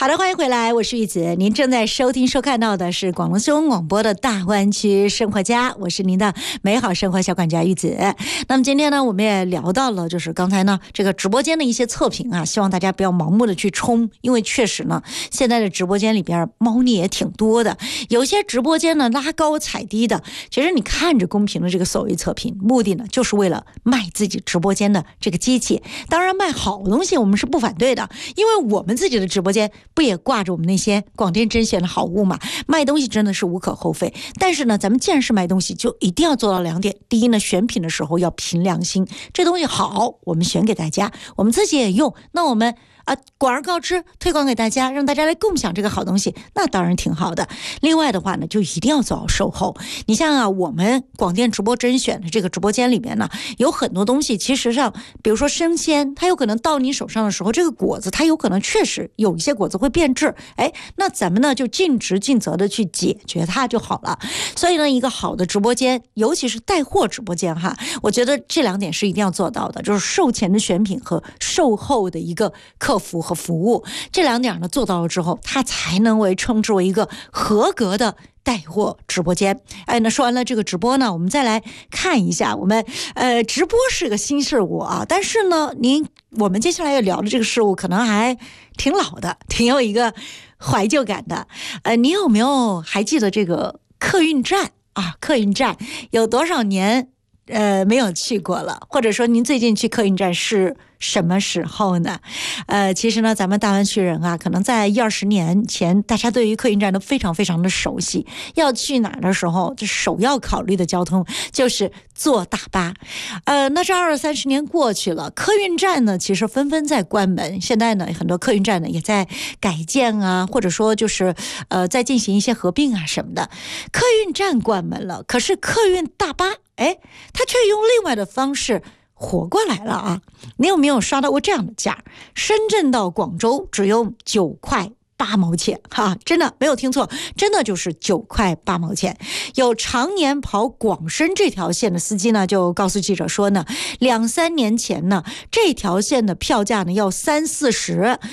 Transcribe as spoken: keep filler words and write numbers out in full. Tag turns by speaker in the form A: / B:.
A: 好的，欢迎回来，我是玉子。您正在收听收看到的是广东松广播的大湾区生活家，我是您的美好生活小管家玉子。那么今天呢，我们也聊到了就是刚才呢这个直播间的一些测评啊，希望大家不要盲目的去冲，因为确实呢现在的直播间里边猫腻也挺多的，有些直播间呢拉高踩低的，其实你看着公屏的这个所谓测评，目的呢就是为了卖自己直播间的这个机器。当然卖好东西我们是不反对的，因为我们自己的直播间不也挂着我们那些广电甄选的好物嘛？卖东西真的是无可厚非，但是呢，咱们既然是卖东西，就一定要做到两点。第一呢，选品的时候要凭良心，这东西好，我们选给大家，我们自己也用，那我们啊，广而告之，推广给大家，让大家来共享这个好东西，那当然挺好的。另外的话呢，就一定要做好售后。你像啊，我们广电直播甄选的这个直播间里面呢，有很多东西，其实上，比如说生鲜，它有可能到你手上的时候，这个果子它有可能确实有一些果子会变质，哎，那咱们呢就尽职尽责的去解决它就好了。所以呢，一个好的直播间，尤其是带货直播间哈，我觉得这两点是一定要做到的，就是售前的选品和售后的一个客服和服务，这两点呢做到了之后，它才能为称之为一个合格的带货直播间。哎，那说完了这个直播呢，我们再来看一下，我们呃直播是个新事物啊，但是呢，您我们接下来要聊的这个事物可能还挺老的，挺有一个怀旧感的。呃，你有没有还记得这个客运站啊？客运站有多少年呃没有去过了？或者说您最近去客运站是什么时候呢？呃，其实呢，咱们大湾区人啊，可能在一二十年前，大家对于客运站都非常非常的熟悉。要去哪儿的时候，这首要考虑的交通就是坐大巴。呃，那这二三十年过去了，客运站呢，其实纷纷在关门。现在呢，很多客运站呢也在改建啊，或者说就是呃，在进行一些合并啊什么的。客运站关门了，可是客运大巴，哎，它却用另外的方式活过来了啊！你有没有刷到过这样的价？深圳到广州只用九块八毛钱，哈，真的没有听错，真的就是九块八毛钱。有常年跑广深这条线的司机呢，就告诉记者说呢，两三年前呢，这条线的票价呢要三四十，